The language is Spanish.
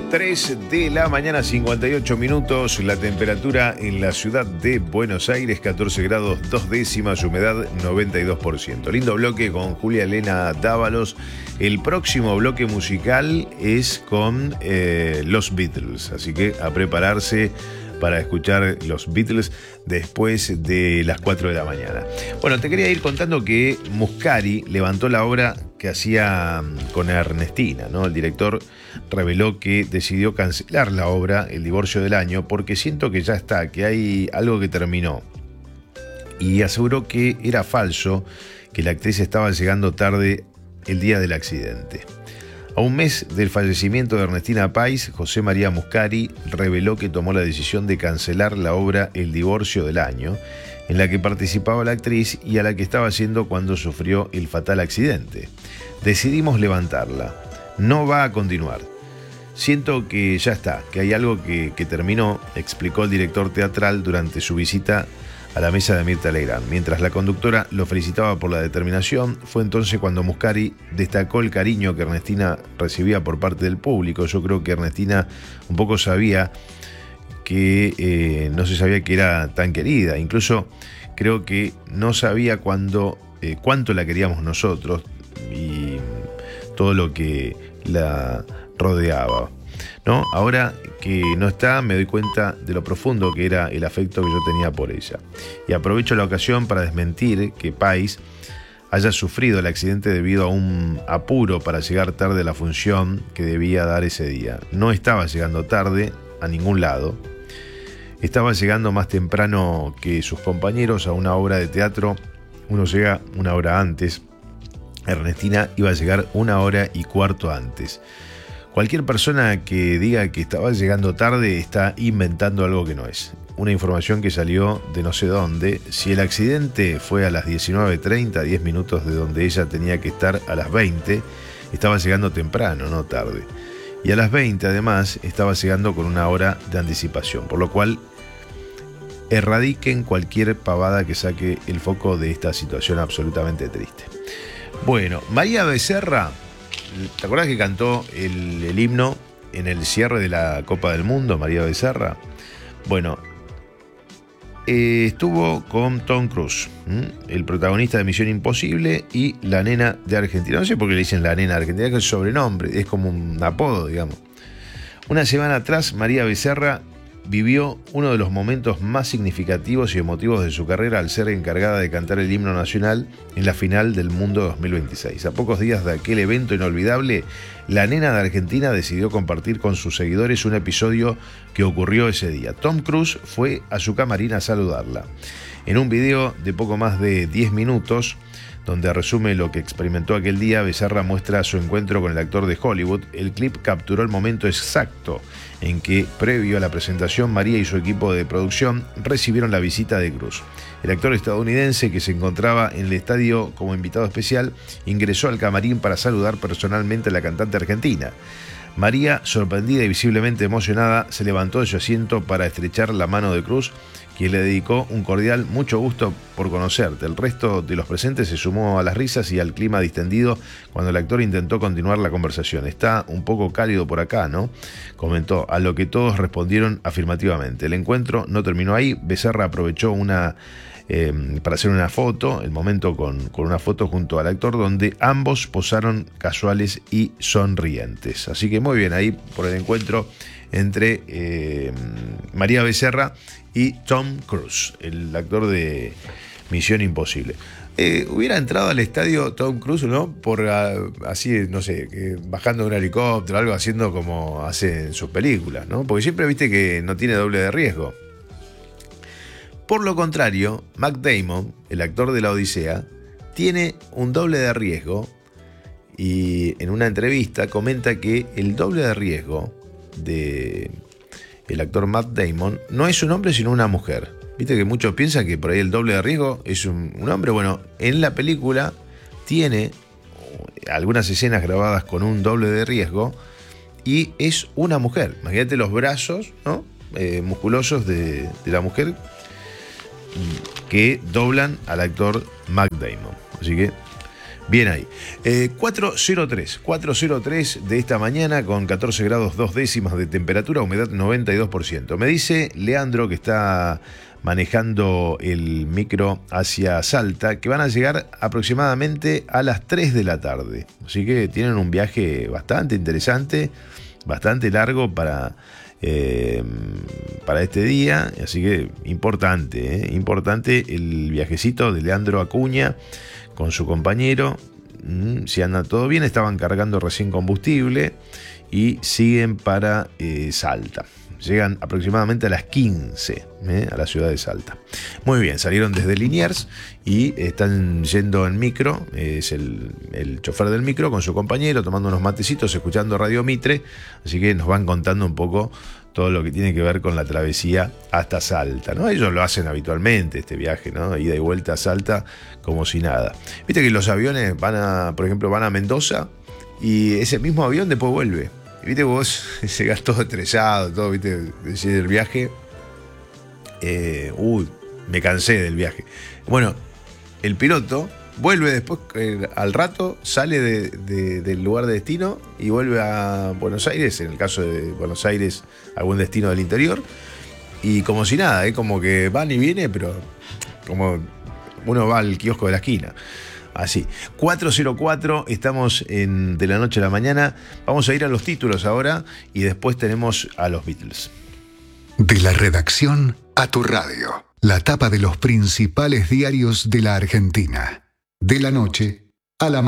3 de la mañana, 58 minutos. La temperatura en la ciudad de Buenos Aires, 14 grados 2 décimas, humedad 92%. Lindo bloque con Julia Elena Dávalos. El próximo bloque musical es con los Beatles, así que a prepararse para escuchar los Beatles después de las 4 de la mañana. Bueno, te quería ir contando que Muscari levantó la obra que hacía con Ernestina, ¿no? El director reveló que decidió cancelar la obra El divorcio del año porque siento que ya está, que hay algo que terminó. Y aseguró que era falso, que la actriz estaba llegando tarde el día del accidente. A un mes del fallecimiento de Ernestina Pais, José María Muscari reveló que tomó la decisión de cancelar la obra El divorcio del año, en la que participaba la actriz y a la que estaba haciendo cuando sufrió el fatal accidente. Decidimos levantarla. No va a continuar. Siento que ya está, que hay algo que terminó, explicó el director teatral durante su visita a la mesa de Mirta Legrand. Mientras la conductora lo felicitaba por la determinación, fue entonces cuando Muscari destacó el cariño que Ernestina recibía por parte del público. Yo creo que Ernestina un poco sabía que no se sabía que era tan querida. Incluso creo que no sabía cuánto la queríamos nosotros y todo lo que la rodeaba, ¿no? Ahora que no está, me doy cuenta de lo profundo que era el afecto que yo tenía por ella. Y aprovecho la ocasión para desmentir que Pais haya sufrido el accidente debido a un apuro para llegar tarde a la función que debía dar ese día. No estaba llegando tarde a ningún lado. Estaba llegando más temprano que sus compañeros a una obra de teatro. Uno llega una hora antes. Ernestina iba a llegar 1 hora y cuarto antes. Cualquier persona que diga que estaba llegando tarde está inventando algo que no es. Una información que salió de no sé dónde. Si el accidente fue a las 19:30, 10 minutos de donde ella tenía que estar a las 20, estaba llegando temprano, no tarde. Y a las 20 además estaba llegando con 1 hora de anticipación, por lo cual erradiquen cualquier pavada que saque el foco de esta situación absolutamente triste. Bueno, María Becerra, ¿te acuerdas que cantó el himno en el cierre de la Copa del Mundo, María Becerra? Bueno, estuvo con Tom Cruise, el protagonista de Misión Imposible, y la nena de Argentina. No sé por qué le dicen la nena de Argentina, que es sobrenombre, es como un apodo, digamos. Una semana atrás, María Becerra vivió uno de los momentos más significativos y emotivos de su carrera al ser encargada de cantar el himno nacional en la final del Mundo 2026. A pocos días de aquel evento inolvidable, la nena de Argentina decidió compartir con sus seguidores un episodio que ocurrió ese día. Tom Cruise fue a su camarín a saludarla. En un video de poco más de 10 minutos, donde resume lo que experimentó aquel día, Becerra muestra su encuentro con el actor de Hollywood. El clip capturó el momento exacto en que, previo a la presentación, María y su equipo de producción recibieron la visita de Cruise. El actor estadounidense, que se encontraba en el estadio como invitado especial, ingresó al camarín para saludar personalmente a la cantante argentina. María, sorprendida y visiblemente emocionada, se levantó de su asiento para estrechar la mano de Cruise, quien le dedicó un cordial "mucho gusto por conocerte". El resto de los presentes se sumó a las risas y al clima distendido cuando el actor intentó continuar la conversación. "Está un poco cálido por acá, ¿no?", comentó, a lo que todos respondieron afirmativamente. El encuentro no terminó ahí. Becerra aprovechó para hacer una foto, el momento con una foto junto al actor, donde ambos posaron casuales y sonrientes. Así que muy bien ahí por el encuentro entre María Becerra y Tom Cruise, el actor de Misión Imposible. Hubiera entrado al estadio Tom Cruise, ¿no? Por así, no sé, bajando de un helicóptero, algo, haciendo como hace en sus películas, ¿no? Porque siempre viste que no tiene doble de riesgo. Por lo contrario, Matt Damon, el actor de La Odisea, tiene un doble de riesgo y en una entrevista comenta que el doble de riesgo de el actor Matt Damon no es un hombre sino una mujer. Viste que muchos piensan que por ahí el doble de riesgo es un hombre. Bueno, en la película tiene algunas escenas grabadas con un doble de riesgo y es una mujer. Imagínate los brazos, ¿no? Musculosos de la mujer que doblan al actor Matt Damon. Así que Bien ahí. 403 de esta mañana con 14 grados 2 décimas de temperatura, humedad 92%. Me dice Leandro, que está manejando el micro hacia Salta, que van a llegar aproximadamente a las 3 de la tarde. Así que tienen un viaje bastante interesante, bastante largo para este día. Así que importante el viajecito de Leandro Acuña con su compañero. Si anda todo bien, estaban cargando recién combustible y siguen para Salta. Llegan aproximadamente a las 15 a la ciudad de Salta. Muy bien, salieron desde Liniers y están yendo en micro. Es el chofer del micro con su compañero, tomando unos matecitos, escuchando Radio Mitre. Así que nos van contando un poco todo lo que tiene que ver con la travesía hasta Salta, ¿no? Ellos lo hacen habitualmente, este viaje, ¿no? Ida y vuelta a Salta como si nada. Viste que los aviones por ejemplo, van a Mendoza y ese mismo avión después vuelve. Y viste vos, llegás todo estresado, todo, viste, decís del viaje. Me cansé del viaje. Bueno, el piloto vuelve después, al rato, sale del lugar de destino y vuelve a Buenos Aires, en el caso de Buenos Aires, algún destino del interior, y como si nada, como que van y viene, pero como uno va al kiosco de la esquina. Así, 404, estamos de la noche a la mañana. Vamos a ir a los títulos ahora y después tenemos a los Beatles. De la redacción a tu radio, la tapa de los principales diarios de la Argentina. De la noche a la mañana.